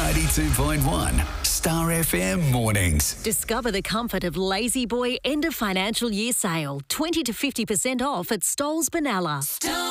92.1 Star FM Mornings. Discover the comfort of Lazy Boy end of financial year sale. 20 to 50% off at Stoles Benalla.